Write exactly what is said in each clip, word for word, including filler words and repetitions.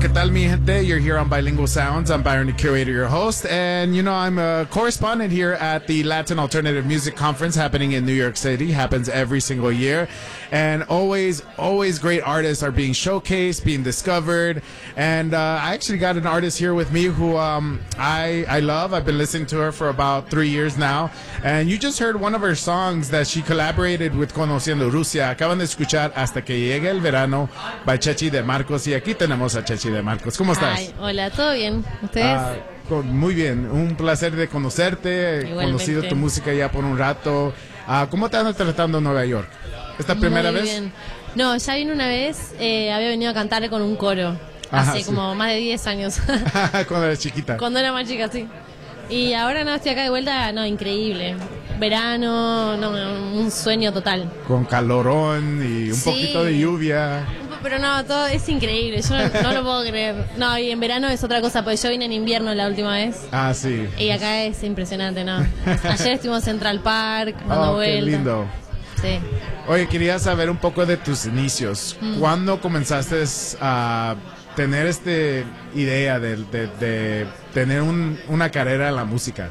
¿qué tal, mi gente? You're here on Bilingual Sounds. I'm Byron, the curator, your host. And, you know, I'm a correspondent here at the Latin Alternative Music Conference happening in New York City. Happens every single year. And always, always great artists are being showcased, being discovered. And uh, I actually got an artist here with me who um, I, I love. I've been listening to her for about three years now. And you just heard one of her songs that she collaborated with Conociendo Rusia. Acaban de escuchar Hasta que llegue el verano by Chechi de Marcos. Y aquí tenemos a Chechi de Marcos. ¿Cómo estás? Ay, hola, ¿todo bien? ¿Ustedes? Ah, con- muy bien, un placer de conocerte. He Igualmente. conocido tu música ya por un rato. Ah, ¿Cómo te andas tratando en Nueva York? ¿Esta primera Muy vez? bien. No, ya vine una vez, eh, había venido a cantar con un coro. Ajá, hace sí. como más de diez años. Cuando eras chiquita. Cuando era más chica, sí. Y ahora no, estoy acá de vuelta, no, increíble. Verano, no, un sueño total. Con calorón y un Sí. poquito de lluvia. Pero no, todo es increíble, yo no, no lo puedo creer. No, y en verano es otra cosa, porque yo vine en invierno la última vez. Ah, sí. Y acá es impresionante, ¿no? Ayer estuvimos en Central Park, dando Oh, qué vueltas. lindo. Sí. Oye, quería saber un poco de tus inicios. Mm. ¿Cuándo comenzaste a tener esta idea de, de- de tener un- una carrera en la música?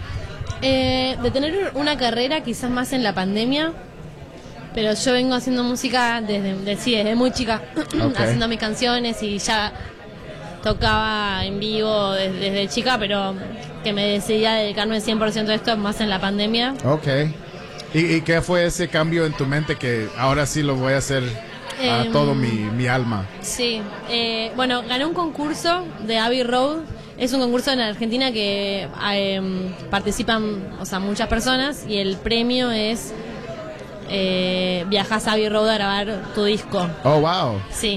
Eh, de tener una carrera quizás más en la pandemia, pero yo vengo haciendo música desde, de- sí, desde muy chica, Ok. haciendo mis canciones y ya tocaba en vivo desde, desde chica, pero que me decidí a dedicarme cien por ciento a esto más en la pandemia. Ok. ¿Y, y qué fue ese cambio en tu mente que ahora sí lo voy a hacer a Em, todo mi, mi alma? Sí, eh, bueno, gané un concurso de Abbey Road. Es un concurso en Argentina que eh, participan, o sea, muchas personas y el premio es eh, viajas a Abbey Road a grabar tu disco. Oh, wow. Sí.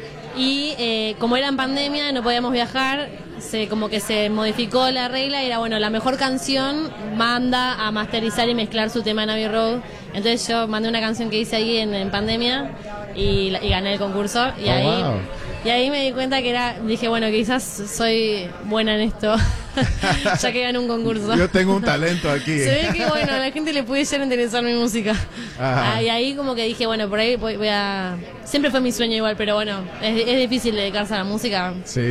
Y eh, como era en pandemia, no podíamos viajar, se como que se modificó la regla y era, bueno, la mejor canción manda a masterizar y mezclar su tema en Abbey Road. Entonces yo mandé una canción que hice ahí en, en pandemia y, la- y gané el concurso. Y Oh, ahí wow. y ahí me di cuenta que era, dije, bueno, quizás soy buena en esto, ya que gané un concurso. Yo tengo un talento aquí. Se ve que, bueno, a la gente le puede llegar a interesar mi música. Ajá. Ah, y ahí como que dije, bueno, por ahí voy, voy a... Siempre fue mi sueño igual, pero bueno, es, es difícil dedicarse a la música. Sí,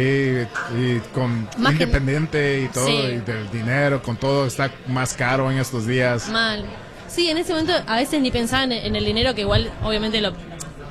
y con Más que- independiente y todo, Sí. y del dinero, con todo, está más caro en estos días. Mal. Sí, en ese momento a veces ni pensaba en, en el dinero, que igual, obviamente, lo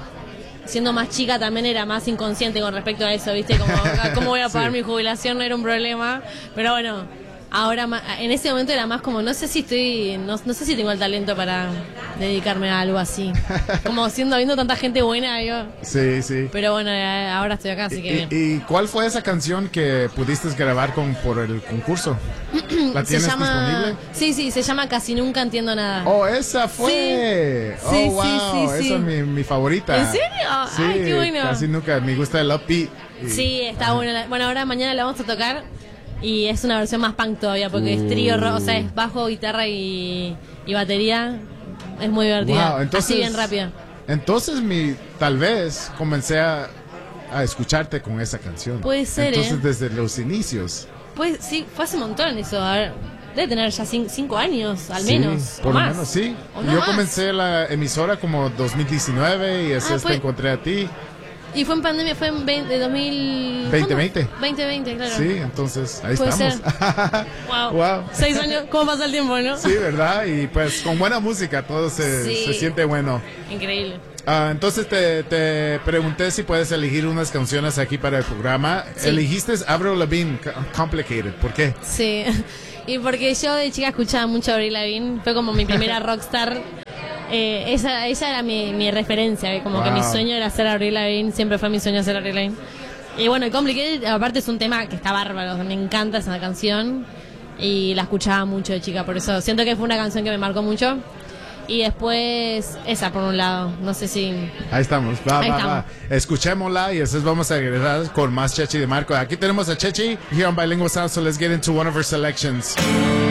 siendo más chica también era más inconsciente con respecto a eso, ¿viste? Como, ah, ¿cómo voy a pagar Sí. mi jubilación? No era un problema. Pero bueno, ahora ma- en ese momento era más como, no sé si estoy, no, no sé si tengo el talento para dedicarme a algo así. Como siendo, habiendo tanta gente buena, yo. Sí, sí. Pero bueno, eh, ahora estoy acá, así que bien. ¿Y, y cuál fue esa canción que pudiste grabar con, por el concurso? ¿La Se tienes llama... disponible? Sí, sí, se llama Casi Nunca Entiendo Nada. Oh, esa fue. Sí. Oh, Sí, sí, wow. sí, sí. Esa es mi, mi favorita. ¿En serio? Sí, Ay, qué bueno. casi nunca. Me gusta el upbeat. y- Sí, está bueno. La- Bueno, ahora mañana la vamos a tocar y es una versión más punk todavía porque es trío, ro- o sea, es bajo, guitarra y, y batería. Es muy divertida. Wow, entonces, Así bien rápida. Entonces, mi, tal vez comencé a, a escucharte con esa canción. Puede ser, Entonces, ¿eh? desde los inicios. Pues sí, fue hace un montón eso. A ver, debe tener ya cin- cinco años, al Sí, menos. por o lo más. menos, sí. O no Yo más. comencé la emisora como dos mil diecinueve y así Ah, hasta fue- encontré a ti. Y fue en pandemia, fue en veinte, dos mil... veinte ¿cuándo? veinte. veinte veinte, claro. Sí, entonces ahí Puede estamos. Wow. Wow. Seis años, ¿cómo pasa el tiempo, no? Sí, ¿verdad? Y pues con buena música todo se, Sí. se siente bueno. Increíble. Ah, entonces te, te pregunté si puedes elegir unas canciones aquí para el programa. Sí. Elegiste Avril Lavigne, C- Complicated. ¿Por qué? Sí, y porque yo de chica escuchaba mucho a Avril Lavigne, fue como mi primera rockstar. Eh, esa, ella era mi, mi referencia, ¿eh? Como que Wow. mi sueño era ser Avril Lavigne, siempre fue mi sueño ser Avril Lavigne. Y bueno, y Complicated, aparte es un tema que está bárbaro, me encanta esa canción y la escuchaba mucho de chica, por eso siento que fue una canción que me marcó mucho. Y después esa por un lado, no sé si... Ahí estamos, va, Ahí va, estamos. va. Escuchémosla y después vamos a regresar con más Chechi de Marco. Aquí tenemos a Chechi here on Bilingual Sound, so let's get into one of her selections.